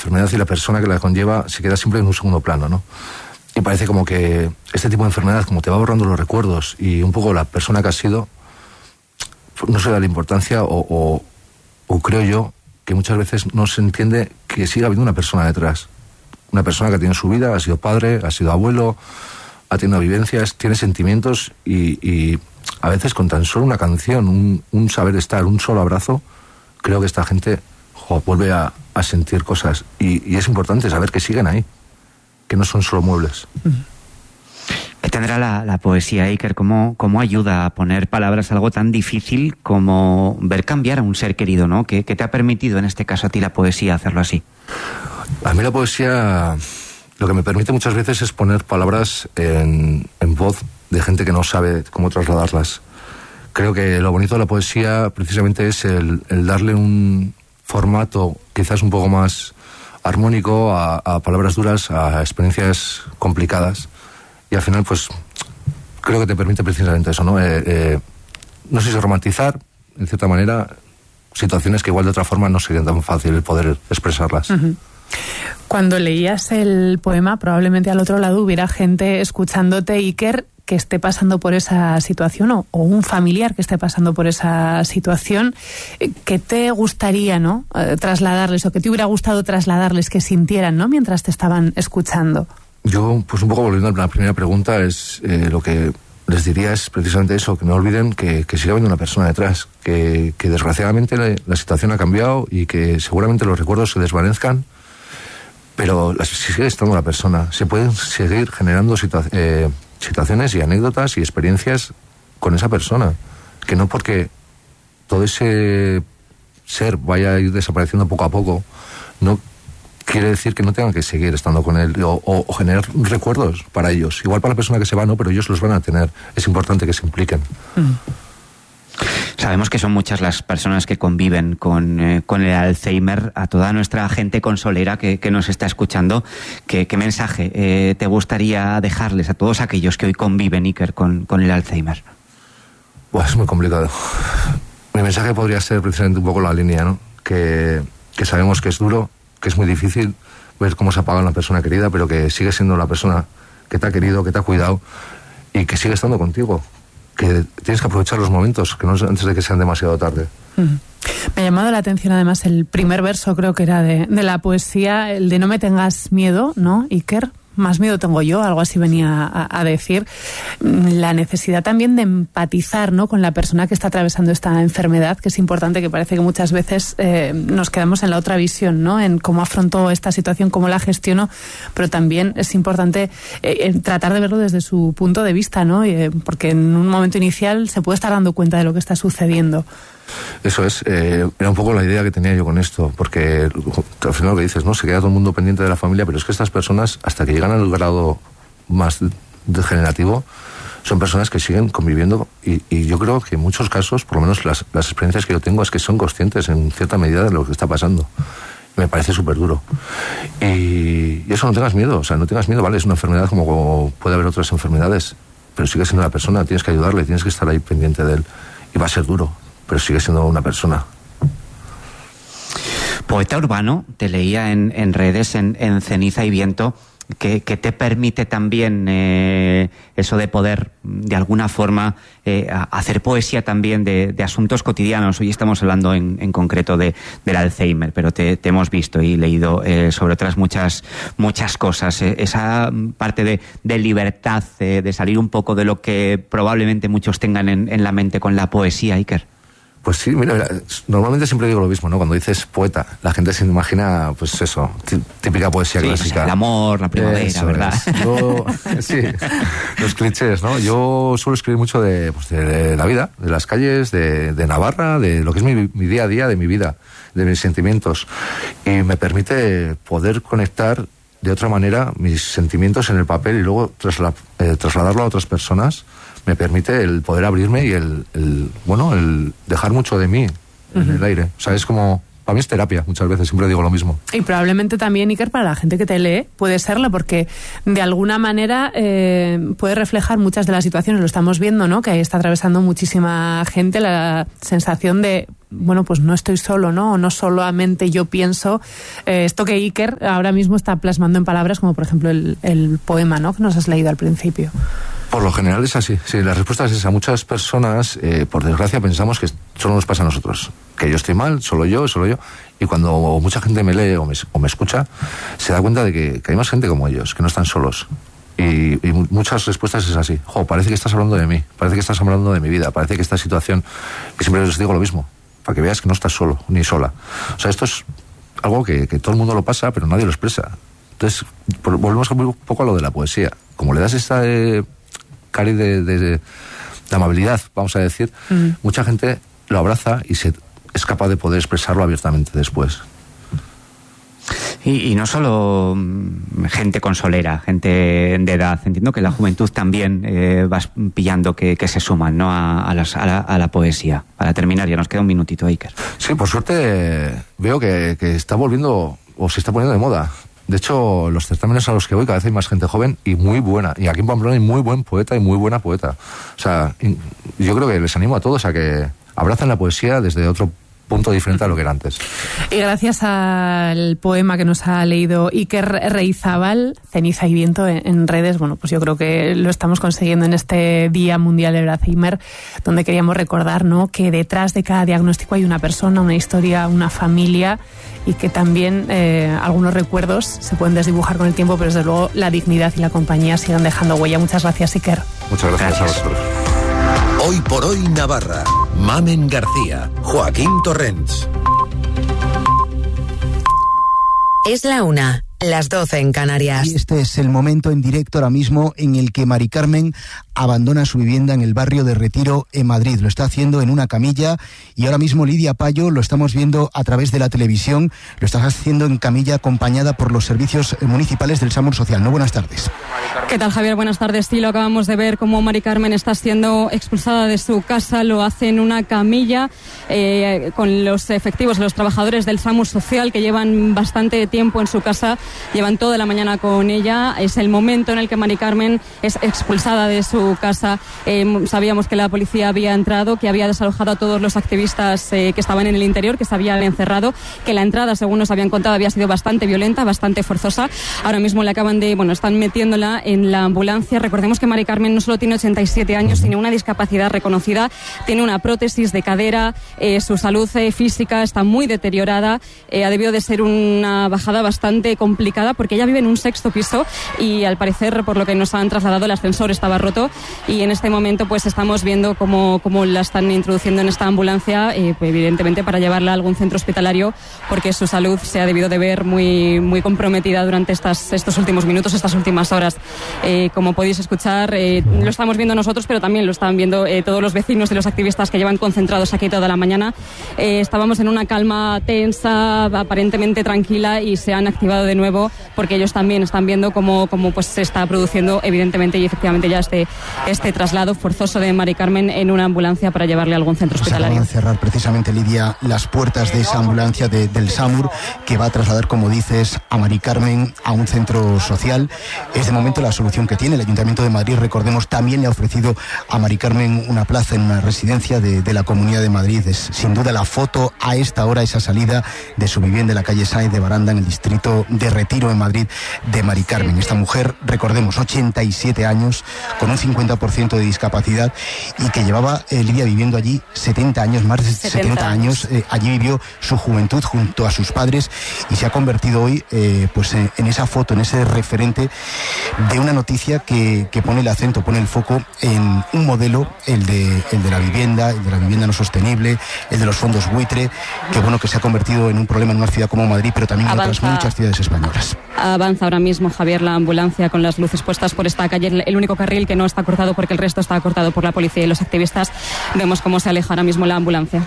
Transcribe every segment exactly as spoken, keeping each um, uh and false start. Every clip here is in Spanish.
enfermedad y la persona que la conlleva se queda siempre en un segundo plano, ¿no? Y parece como que este tipo de enfermedad, como te va borrando los recuerdos y un poco la persona que has sido, no se da la importancia o, o, o creo yo que muchas veces no se entiende que siga habiendo una persona detrás. Una persona que tiene su vida, ha sido padre, ha sido abuelo, ha tenido vivencias, tiene sentimientos y, y a veces con tan solo una canción, un, un saber estar, un solo abrazo, creo que esta gente jo, vuelve a, a sentir cosas. Y, y es importante saber que siguen ahí, que no son solo muebles. ¿Qué tendrá la, la poesía, Iker? ¿Cómo, ¿Cómo ayuda a poner palabras a algo tan difícil como ver cambiar a un ser querido, ¿no? ¿Qué, qué te ha permitido en este caso a ti la poesía hacerlo así? A mí la poesía lo que me permite muchas veces es poner palabras en, en voz de gente que no sabe cómo trasladarlas. Creo que lo bonito de la poesía precisamente es el, el darle un formato quizás un poco más armónico a, a palabras duras, a experiencias complicadas. Y al final, pues, creo que te permite precisamente eso, ¿no? Eh, eh, no sé si romantizar, en cierta manera, situaciones que igual de otra forma no serían tan fácil el poder expresarlas. Uh-huh. Cuando leías el poema, probablemente al otro lado hubiera gente escuchándote, Iker, que esté pasando por esa situación, o, o un familiar que esté pasando por esa situación. ¿Qué te gustaría, no, eh, trasladarles, o qué te hubiera gustado trasladarles que sintieran, ¿no?, mientras te estaban escuchando? Yo, pues un poco volviendo a la primera pregunta, es eh, lo que les diría es precisamente eso, que no olviden que, que sigue habiendo una persona detrás, que, que desgraciadamente la, la situación ha cambiado y que seguramente los recuerdos se desvanezcan, pero la, sigue estando la persona. Se pueden seguir generando situa- eh, situaciones y anécdotas y experiencias con esa persona, que no porque todo ese ser vaya a ir desapareciendo poco a poco, no quiere decir que no tengan que seguir estando con él o, o, o generar recuerdos para ellos. Igual para la persona que se va, no, pero ellos los van a tener. Es importante que se impliquen. Mm. Sabemos que son muchas las personas que conviven con, eh, con el Alzheimer. A toda nuestra gente consolera que, que nos está escuchando, ¿qué, qué mensaje eh, te gustaría dejarles a todos aquellos que hoy conviven, Iker, con, con el Alzheimer? Buah, es muy complicado. Mi mensaje podría ser precisamente un poco la línea, ¿no? Que, que sabemos que es duro, que es muy difícil ver cómo se apaga una persona querida, pero que sigue siendo la persona que te ha querido, que te ha cuidado y que sigue estando contigo. Que tienes que aprovechar los momentos, que no antes de que sean demasiado tarde. Mm. Me ha llamado la atención además el primer verso, creo que era de, de la poesía, el de no me tengas miedo, ¿no, Iker? Más miedo tengo yo, algo así venía a, a decir. La necesidad también de empatizar, ¿no?, con la persona que está atravesando esta enfermedad, que es importante, que parece que muchas veces eh, nos quedamos en la otra visión, ¿no?, en cómo afrontó esta situación, cómo la gestionó, pero también es importante eh, tratar de verlo desde su punto de vista, ¿no?, eh, porque en un momento inicial se puede estar dando cuenta de lo que está sucediendo. Eso es, eh, era un poco la idea que tenía yo con esto, porque al final lo que dices, ¿no? Se queda todo el mundo pendiente de la familia, pero es que estas personas, hasta que llegan al grado más degenerativo, son personas que siguen conviviendo y, y yo creo que en muchos casos, por lo menos las, las experiencias que yo tengo, es que son conscientes en cierta medida de lo que está pasando. Me parece súper duro. Y, y eso, no tengas miedo, o sea, no tengas miedo, ¿vale? Es una enfermedad como puede haber otras enfermedades, pero sigue siendo una persona, tienes que ayudarle, tienes que estar ahí pendiente de él. Y va a ser duro, pero sigue siendo una persona. Poeta urbano, te leía en, en redes, en, en Ceniza y Viento, que, que te permite también eh, eso de poder, de alguna forma, eh, hacer poesía también de, de asuntos cotidianos. Hoy estamos hablando en, en concreto de, del Alzheimer, pero te, te hemos visto y leído eh, sobre otras muchas, muchas cosas. Eh, esa parte de, de libertad, eh, de salir un poco de lo que probablemente muchos tengan en, en la mente con la poesía, Iker. Pues sí, mira, mira, normalmente siempre digo lo mismo, ¿no? Cuando dices poeta, la gente se imagina, pues eso, típica poesía sí, clásica. Pues el amor, la primavera, eso ¿verdad? Es. Yo, sí, los clichés, ¿no? Yo suelo escribir mucho de, pues de la vida, de las calles, de, de Navarra, de lo que es mi, mi día a día, de mi vida, de mis sentimientos. Y me permite poder conectar de otra manera mis sentimientos en el papel y luego trasla, eh, trasladarlo a otras personas. Me permite el poder abrirme y el, el bueno, el dejar mucho de mí en uh-huh. el aire. O sea, es como Para mí es terapia, muchas veces, siempre digo lo mismo. Y probablemente también, Iker, para la gente que te lee, puede serlo, porque de alguna manera eh, puede reflejar muchas de las situaciones, lo estamos viendo, ¿no? Que está atravesando muchísima gente, la sensación de, bueno, pues no estoy solo, ¿no? O no solamente yo pienso eh, esto que Iker ahora mismo está plasmando en palabras, como por ejemplo el, el poema, ¿no? Que nos has leído al principio. Por lo general es así. Sí, la respuesta es esa. Muchas personas, eh, por desgracia, pensamos que solo nos pasa a nosotros. Que yo estoy mal, solo yo, solo yo. Y cuando mucha gente me lee o me, o me escucha, se da cuenta de que, que hay más gente como ellos, que no están solos. Y, y muchas respuestas es así. Jo, parece que estás hablando de mí, parece que estás hablando de mi vida, parece que esta situación, que siempre les digo lo mismo, para que veas que no estás solo, ni sola. O sea, esto es algo que, que todo el mundo lo pasa, pero nadie lo expresa. Entonces, por, volvemos un poco a lo de la poesía. Como le das esta... Eh, cari de, de, de amabilidad, vamos a decir, mm. mucha gente lo abraza y se, es capaz de poder expresarlo abiertamente después. Y, y no solo gente consolera, gente de edad. Entiendo que la juventud también eh, vas pillando que, que se suman, ¿no? a, a, las, a, la, a la poesía. Para terminar, ya nos queda un minutito, Iker. Sí, por suerte eh, veo que, que está volviendo o se está poniendo de moda. De hecho, los certámenes a los que voy cada vez hay más gente joven y muy buena. Y aquí en Pamplona hay muy buen poeta y muy buena poeta. O sea, yo creo que les animo a todos a que abracen la poesía desde otro punto diferente a lo que era antes. Y gracias al poema que nos ha leído Iker Reizábal, Ceniza y viento, en, en redes, bueno, pues yo creo que lo estamos consiguiendo en este Día Mundial del Alzheimer, donde queríamos recordar, ¿no?, que detrás de cada diagnóstico hay una persona, una historia, una familia, y que también eh, algunos recuerdos se pueden desdibujar con el tiempo, pero desde luego la dignidad y la compañía siguen dejando huella. Muchas gracias, Iker. Muchas gracias, gracias. a vosotros. Hoy por hoy Navarra. Mamen García, Joaquín Torrents. Es la una, las doce en Canarias. Y este es el momento en directo ahora mismo en el que Mari Carmen abandona su vivienda en el barrio de Retiro, en Madrid. Lo está haciendo en una camilla y ahora mismo Lidia Payo lo estamos viendo a través de la televisión. Lo está haciendo en camilla acompañada por los servicios municipales del SAMUR Social. ¿No? Buenas tardes. ¿Qué tal, Javier? Buenas tardes. Sí, lo acabamos de ver cómo Mari Carmen está siendo expulsada de su casa. Lo hace en una camilla eh, con los efectivos, los trabajadores del SAMUR Social que llevan bastante tiempo en su casa, llevan toda la mañana con ella. Es el momento en el que Mari Carmen es expulsada de su casa. Eh, sabíamos que la policía había entrado, que había desalojado a todos los activistas eh, que estaban en el interior, que se habían encerrado, que la entrada, según nos habían contado, había sido bastante violenta, bastante forzosa. Ahora mismo le acaban de, bueno, están metiéndola en la ambulancia. Recordemos que Mari Carmen no solo tiene ochenta y siete años, sino una discapacidad reconocida, tiene una prótesis de cadera, eh, su salud eh, física está muy deteriorada, eh, ha debido de ser una bajada bastante complicada porque ella vive en un sexto piso y al parecer, por lo que nos han trasladado, el ascensor estaba roto y en este momento pues estamos viendo cómo, cómo la están introduciendo en esta ambulancia, eh, pues, evidentemente para llevarla a algún centro hospitalario porque su salud se ha debido de ver muy, muy comprometida durante estas, estos últimos minutos, estas últimas horas. Eh, como podéis escuchar, eh, lo estamos viendo nosotros, pero también lo están viendo eh, todos los vecinos y los activistas que llevan concentrados aquí toda la mañana. Eh, estábamos en una calma tensa, aparentemente tranquila, y se han activado de nuevo porque ellos también están viendo cómo, cómo pues, se está produciendo evidentemente y efectivamente ya este, este traslado forzoso de Mari Carmen en una ambulancia para llevarle a algún centro hospitalario. Se acaban de cerrar precisamente, Lidia, las puertas de esa ambulancia de, del SAMUR que va a trasladar, como dices, a Mari Carmen a un centro social. Es de momento la solución que tiene el Ayuntamiento de Madrid. Recordemos, también le ha ofrecido a Mari Carmen una plaza en una residencia de, de la Comunidad de Madrid. Es sin duda la foto a esta hora, esa salida de su vivienda en la calle Sáenz de Baranda, en el distrito de Retiro, en Madrid, de Mari Carmen. Esta mujer, recordemos, ochenta y siete años, con un cincuenta por ciento de discapacidad y que llevaba eh, Lidia viviendo allí setenta años, más de setenta años. Eh, allí vivió su juventud junto a sus padres y se ha convertido hoy eh, pues eh, en esa foto, en ese referente de una noticia que, que pone el acento, pone el foco en un modelo, el de, el de la vivienda, el de la vivienda no sostenible, el de los fondos buitre, que bueno, que se ha convertido en un problema en una ciudad como Madrid, pero también en Avanza, otras muchas ciudades españolas. Avanza ahora mismo, Javier, la ambulancia con las luces puestas por esta calle, el único carril que no está cortado porque el resto está cortado por la policía y los activistas. Vemos cómo se aleja ahora mismo la ambulancia.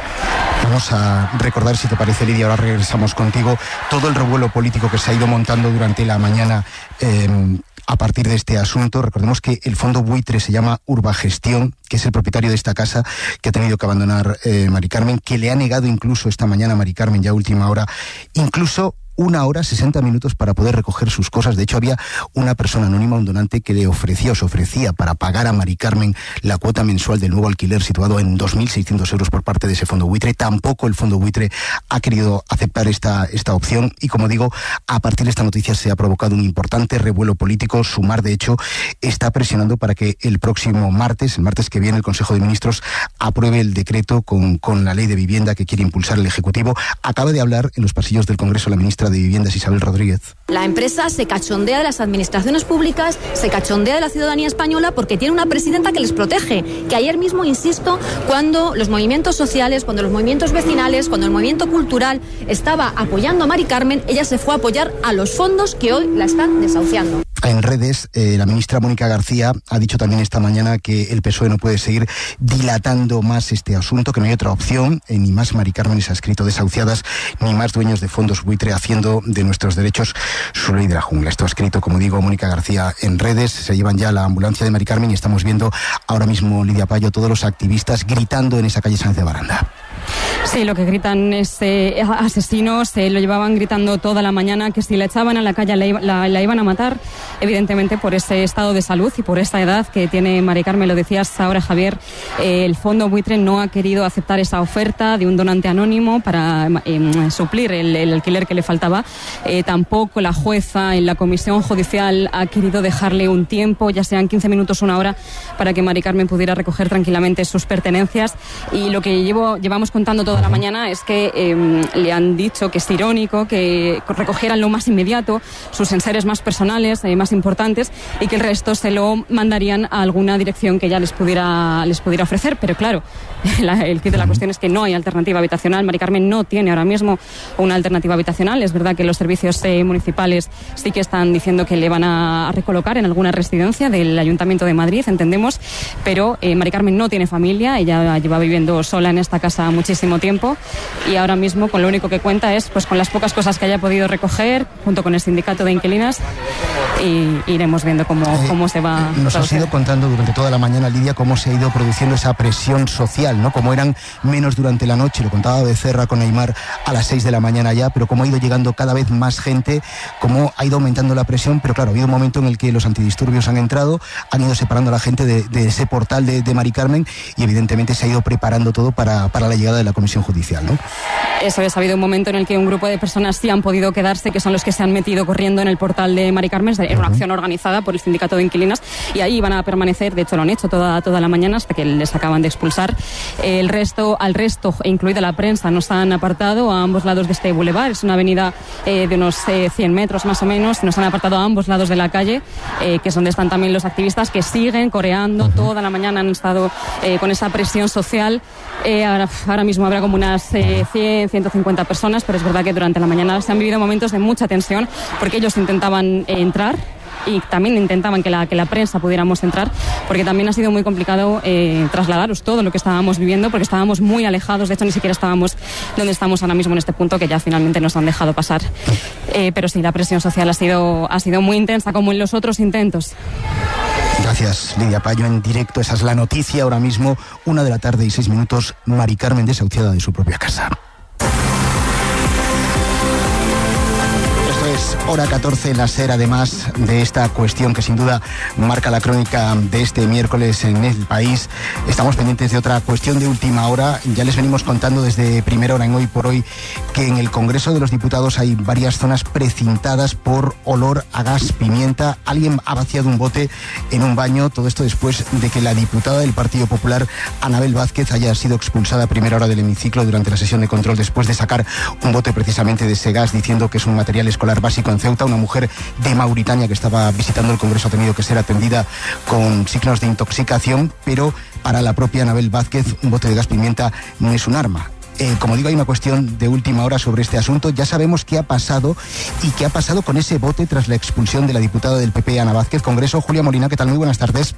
Vamos a recordar, si te parece, Lidia, ahora regresamos contigo, todo el revuelo político que se ha ido montando durante la mañana eh, a partir de este asunto. Recordemos que el fondo buitre se llama Urbagestión, que es el propietario de esta casa que ha tenido que abandonar eh, Mari Carmen, que le ha negado incluso esta mañana a Mari Carmen, ya a última hora, incluso una hora, sesenta minutos para poder recoger sus cosas. De hecho, había una persona anónima, un donante, que le ofrecía, os ofrecía para pagar a Mari Carmen la cuota mensual del nuevo alquiler situado en dos mil seiscientos euros por parte de ese fondo buitre. Tampoco el fondo buitre ha querido aceptar esta, esta opción y, como digo, a partir de esta noticia se ha provocado un importante revuelo político. Sumar, de hecho, está presionando para que el próximo martes, el martes que viene, el Consejo de Ministros apruebe el decreto con, con la ley de vivienda que quiere impulsar el Ejecutivo. Acaba de hablar en los pasillos del Congreso la ministra de Viviendas, Isabel Rodríguez. La empresa se cachondea de las administraciones públicas, se cachondea de la ciudadanía española porque tiene una presidenta que les protege, que ayer mismo, insisto, cuando los movimientos sociales, cuando los movimientos vecinales, cuando el movimiento cultural estaba apoyando a Mari Carmen, ella se fue a apoyar a los fondos que hoy la están desahuciando. En redes, eh, la ministra Mónica García ha dicho también esta mañana que el P S O E no puede seguir dilatando más este asunto, que no hay otra opción, eh, ni más Mari Carmen se ha escrito desahuciadas, ni más dueños de fondos buitre haciendo de nuestros derechos su ley de la jungla. Esto ha escrito, como digo, Mónica García en redes. Se llevan ya la ambulancia de Mari Carmen y estamos viendo ahora mismo, Lidia Payo, todos los activistas gritando en esa calle Sáenz de Baranda. Sí, lo que gritan es eh, asesinos, eh, lo llevaban gritando toda la mañana, que si la echaban a la calle la, la, la iban a matar, evidentemente por ese estado de salud y por esta edad que tiene Mari Carmen. Lo decías ahora, Javier, eh, el fondo buitre no ha querido aceptar esa oferta de un donante anónimo para eh, suplir el, el alquiler que le faltaba. Eh, tampoco la jueza en la comisión judicial ha querido dejarle un tiempo, ya sean quince minutos, una hora, para que Mari Carmen pudiera recoger tranquilamente sus pertenencias. Y lo que llevo, llevamos contando toda la mañana es que eh, le han dicho que es irónico que recogieran lo más inmediato, sus enseres más personales, eh, más importantes, y que el resto se lo mandarían a alguna dirección que ya les pudiera, les pudiera ofrecer. Pero claro, la, el kit de la cuestión es que no hay alternativa habitacional. Mari Carmen no tiene ahora mismo una alternativa habitacional. Es verdad que los servicios eh, municipales sí que están diciendo que le van a, a recolocar en alguna residencia del Ayuntamiento de Madrid, entendemos, pero eh, Mari Carmen no tiene familia, ella lleva viviendo sola en esta casa muchísimo tiempo y ahora mismo con lo único que cuenta es pues con las pocas cosas que haya podido recoger junto con el sindicato de inquilinas, y iremos viendo cómo, eh, cómo se va. Nos has ido contando durante toda la mañana, Lidia, cómo se ha ido produciendo esa presión social, ¿no? Como eran menos durante la noche, lo contaba Becerra con Aymar a las seis de la mañana ya, pero cómo ha ido llegando cada vez más gente, cómo ha ido aumentando la presión, pero claro, ha habido un momento en el que los antidisturbios han entrado, han ido separando a la gente de, de ese portal de, de Mari Carmen y evidentemente se ha ido preparando todo para, para la llegada de la comisión judicial, ¿no? Eso es, ha habido un momento en el que un grupo de personas sí han podido quedarse, que son los que se han metido corriendo en el portal de Mari Carmen, era una acción organizada por el sindicato de inquilinas, y ahí van a permanecer, de hecho lo han hecho toda, toda la mañana hasta que les acaban de expulsar. El resto, al resto, incluida la prensa, nos han apartado a ambos lados de este bulevar, es una avenida eh, de unos eh, cien metros más o menos, nos han apartado a ambos lados de la calle, eh, que es donde están también los activistas que siguen coreando, toda la mañana han estado eh, con esa presión social. Eh, ahora, ahora mismo habrá como unas eh, cien, ciento cincuenta personas, pero es verdad que durante la mañana se han vivido momentos de mucha tensión porque ellos intentaban eh, entrar y también intentaban que la, que la prensa pudiéramos entrar, porque también ha sido muy complicado eh, trasladaros todo lo que estábamos viviendo, porque estábamos muy alejados, de hecho ni siquiera estábamos donde estamos ahora mismo en este punto, que ya finalmente nos han dejado pasar. Eh, pero sí, la presión social ha sido, ha sido muy intensa, como en los otros intentos. Gracias, Lidia Payo, en directo. Esa es la noticia ahora mismo, una de la tarde y seis minutos, Mari Carmen desahuciada de su propia casa. Es hora catorce en la SER, además de esta cuestión que sin duda marca la crónica de este miércoles en El País. Estamos pendientes de otra cuestión de última hora. Ya les venimos contando desde primera hora en Hoy por Hoy que en el Congreso de los Diputados hay varias zonas precintadas por olor a gas pimienta. Alguien ha vaciado un bote en un baño. Todo esto después de que la diputada del Partido Popular, Anabel Vázquez, haya sido expulsada a primera hora del hemiciclo durante la sesión de control después de sacar un bote precisamente de ese gas, diciendo que es un material escolar básico en Ceuta. Una mujer de Mauritania que estaba visitando el Congreso ha tenido que ser atendida con signos de intoxicación, pero para la propia Anabel Vázquez un bote de gas pimienta no es un arma. Eh, como digo, hay una cuestión de última hora sobre este asunto. Ya sabemos qué ha pasado y qué ha pasado con ese bote tras la expulsión de la diputada del P P, Ana Vázquez. Congreso, Julia Molina, ¿qué tal? Muy buenas tardes.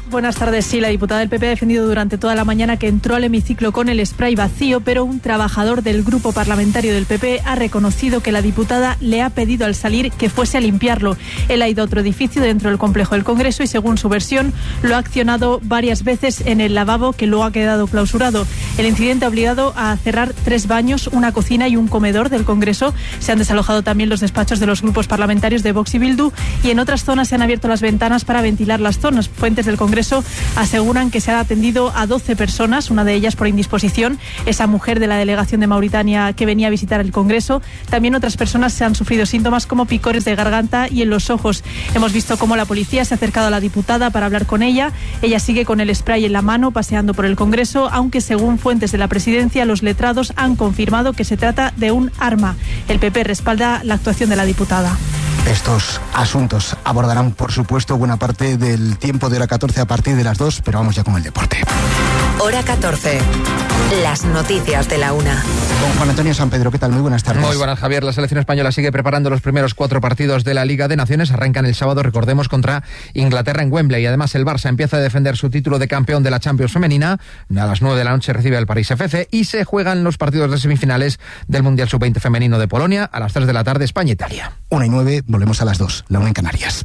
Buenas tardes. Sí, la diputada del P P ha defendido durante toda la mañana que entró al hemiciclo con el spray vacío, pero un trabajador del grupo parlamentario del P P ha reconocido que la diputada le ha pedido al salir que fuese a limpiarlo. Él ha ido a otro edificio dentro del complejo del Congreso y, según su versión, lo ha accionado varias veces en el lavabo, que luego ha quedado clausurado. El incidente ha obligado a cerrar tres baños, una cocina y un comedor del Congreso. Se han desalojado también los despachos de los grupos parlamentarios de Vox y Bildu, y en otras zonas se han abierto las ventanas para ventilar las zonas. Fuentes del Congreso aseguran que se ha atendido a doce personas, una de ellas por indisposición, esa mujer de la delegación de Mauritania que venía a visitar el Congreso. También otras personas se han sufrido síntomas como picores de garganta y en los ojos. Hemos visto cómo la policía se ha acercado a la diputada para hablar con ella. Ella sigue con el spray en la mano paseando por el Congreso, aunque según fuentes de la presidencia, los letrados han confirmado que se trata de un arma. El P P respalda la actuación de la diputada. Estos asuntos abordarán, por supuesto, buena parte del tiempo de hora catorce a partir de las dos, pero vamos ya con el deporte. Hora catorce. Las noticias de la una. Con Juan Antonio San Pedro, ¿qué tal? Muy buenas tardes. Muy buenas, Javier. La selección española sigue preparando los primeros cuatro partidos de la Liga de Naciones. Arrancan el sábado, recordemos, contra Inglaterra en Wembley. Además, el Barça empieza a defender su título de campeón de la Champions femenina. A las nueve de la noche recibe al París F C y se juegan los partidos de semifinales del Mundial sub veinte femenino de Polonia. A las tres de la tarde, España-Italia. Una y nueve, volvemos a las dos. La una en Canarias.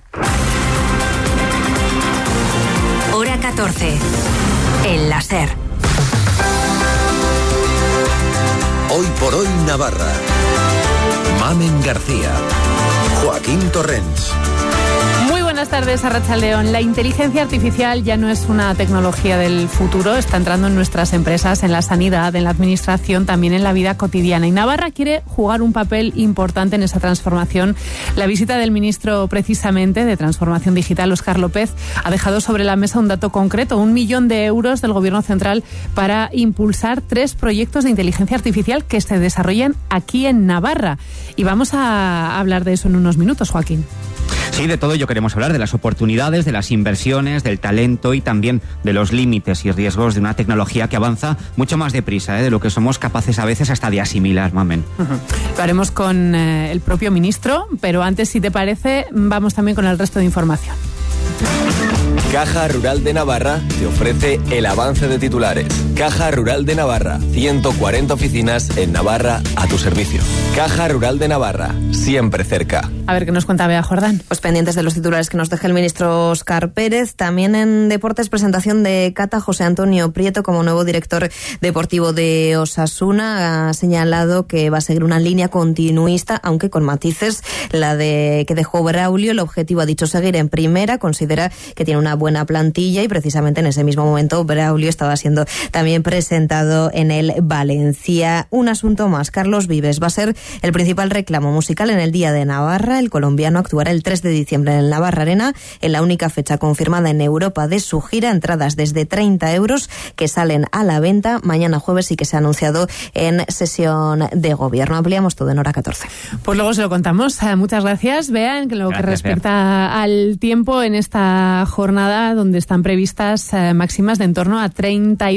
Hora catorce. El láser. Hoy por hoy Navarra. Mamen García. Joaquín Torrens. Muy buenas tardes, Arratsaldeon. La inteligencia artificial ya no es una tecnología del futuro, está entrando en nuestras empresas, en la sanidad, en la administración, también en la vida cotidiana. Y Navarra quiere jugar un papel importante en esa transformación. La visita del ministro, precisamente, de Transformación Digital, Óscar López, ha dejado sobre la mesa un dato concreto, un millón de euros del Gobierno central para impulsar tres proyectos de inteligencia artificial que se desarrollan aquí en Navarra. Y vamos a hablar de eso en unos minutos, Joaquín. Sí, de todo ello queremos hablar, de las oportunidades, de las inversiones, del talento y también de los límites y riesgos de una tecnología que avanza mucho más deprisa, ¿eh? de lo que somos capaces a veces hasta de asimilar, Mamen. Uh-huh. Lo haremos con eh, el propio ministro, pero antes, si te parece, vamos también con el resto de información. Caja Rural de Navarra te ofrece el avance de titulares. Caja Rural de Navarra, ciento cuarenta oficinas en Navarra a tu servicio. Caja Rural de Navarra, siempre cerca. A ver qué nos cuenta Bea Jordán. Pues pendientes de los titulares que nos deje el ministro Óscar Pérez. También en deportes, presentación de Cata José Antonio Prieto como nuevo director deportivo de Osasuna. Ha señalado que va a seguir una línea continuista, aunque con matices, la de que dejó Braulio. El objetivo, ha dicho, seguir en primera. Considera que tiene una buena plantilla y precisamente en ese mismo momento Braulio estaba siendo también presentado en el Valencia. Un asunto más. Carlos Vives va a ser el principal reclamo musical en el Día de Navarra. El colombiano actuará el tres de diciembre en el Navarra Arena, en la única fecha confirmada en Europa de su gira. Entradas desde treinta euros que salen a la venta mañana jueves y que se ha anunciado en sesión de gobierno. Ampliamos todo en hora catorce. Pues luego se lo contamos. Muchas gracias, Bea. En lo que Gracias, respecta Bea. al tiempo, en esta jornada donde están previstas eh, máximas de en torno a treinta y